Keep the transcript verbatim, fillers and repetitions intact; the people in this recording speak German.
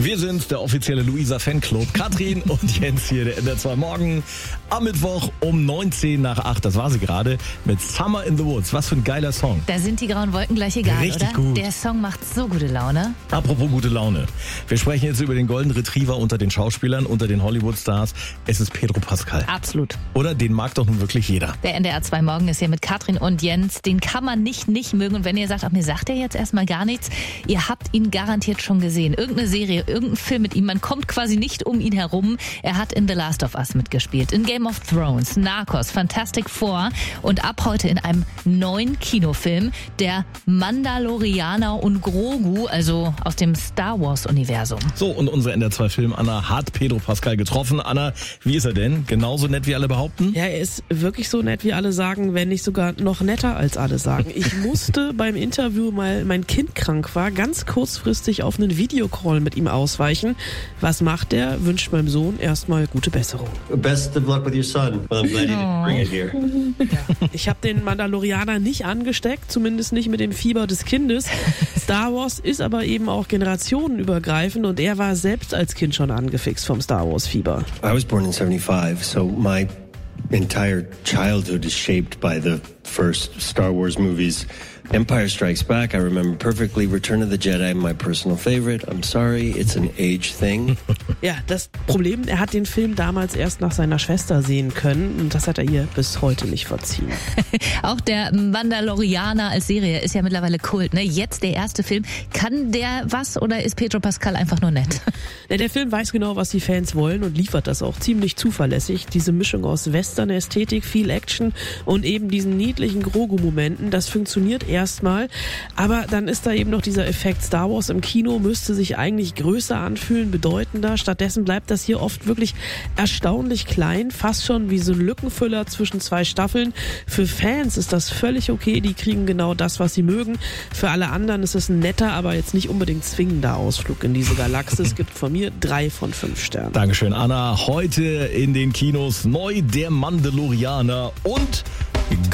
Wir sind der offizielle Luisa-Fanclub. Katrin und Jens hier, der N D R zwei Morgen. Am Mittwoch um neunzehn nach acht, das war sie gerade, mit Summer in the Woods. Was für ein geiler Song. Da sind die grauen Wolken gleich egal, Richtig oder? gut. Der Song macht so gute Laune. Apropos gute Laune. Wir sprechen jetzt über den Golden Retriever unter den Schauspielern, unter den Hollywood-Stars. Es ist Pedro Pascal. Absolut. Oder? Den mag doch nun wirklich jeder. Der N D R zwei Morgen ist hier mit Katrin und Jens. Den kann man nicht nicht mögen. Und wenn ihr sagt, ach, mir sagt er jetzt erstmal gar nichts, ihr habt ihn garantiert schon gesehen. Irgendeine Serie, irgendein Film mit ihm. Man kommt quasi nicht um ihn herum. Er hat in The Last of Us mitgespielt, in Game of Thrones, Narcos, Fantastic Four und ab heute in einem neuen Kinofilm, der Mandalorianer und Grogu, also aus dem Star Wars Universum. So, und unsere N D R zwei Film Anna hat Pedro Pascal getroffen. Anna, wie ist er denn? Genauso nett, wie alle behaupten? Ja, er ist wirklich so nett, wie alle sagen, wenn nicht sogar noch netter als alle sagen. Ich musste beim Interview, weil mein Kind krank war, ganz kurzfristig auf einen Videocall mit ihm ausweichen. Was macht er? Wünscht meinem Sohn erstmal gute Besserung. Best of luck with your son. Well, I'm glad you didn't bring it here. Ja, ich habe den Mandalorianer nicht angesteckt, zumindest nicht mit dem Fieber des Kindes. Star Wars ist aber eben auch generationenübergreifend und er war selbst als Kind schon angefixt vom Star Wars Fieber. I was born in seventy-five, so my entire childhood is shaped by the first Star Wars movies. Empire Strikes Back, I remember perfectly. Return of the Jedi, my personal favorite. I'm sorry, it's an age thing. Ja, das Problem, er hat den Film damals erst nach seiner Schwester sehen können und das hat er ihr bis heute nicht verziehen. Auch der Mandalorianer als Serie ist ja mittlerweile Kult, ne? Jetzt der erste Film. Kann der was oder ist Pedro Pascal einfach nur nett? Ja, der Film weiß genau, was die Fans wollen und liefert das auch ziemlich zuverlässig. Diese Mischung aus Western-Ästhetik, viel Action und eben diesen niedlichen Grogu-Momenten, das funktioniert erstmal. Aber dann ist da eben noch dieser Effekt Star Wars im Kino, müsste sich eigentlich größer anfühlen, bedeutender. Stattdessen bleibt das hier oft wirklich erstaunlich klein, fast schon wie so ein Lückenfüller zwischen zwei Staffeln. Für Fans ist das völlig okay, die kriegen genau das, was sie mögen. Für alle anderen ist es ein netter, aber jetzt nicht unbedingt zwingender Ausflug in diese Galaxie. Es gibt von mir drei von fünf Sternen. Dankeschön, Anna. Heute in den Kinos neu der Mandalorianer und